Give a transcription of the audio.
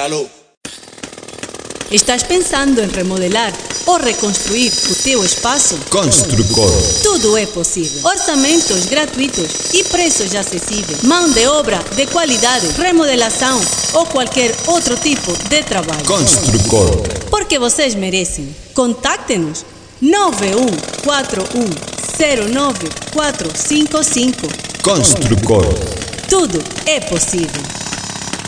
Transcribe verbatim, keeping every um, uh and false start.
Falou. Estás pensando em remodelar ou reconstruir o teu espaço? Construcor. Tudo é possível. Orçamentos gratuitos e preços acessíveis. Mão de obra de qualidade, remodelação ou qualquer outro tipo de trabalho. Construcor. Porque vocês merecem. Contacte-nos nove um quatro um zero nove quatro cinco cinco. Construcor. Tudo é possível.